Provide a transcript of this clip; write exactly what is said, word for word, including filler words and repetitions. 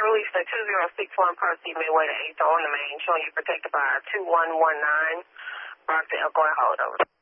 release the two zero six one Percy Midway to eighth on the main, showing you protected by two one one nine. Rock the Elko and hold over.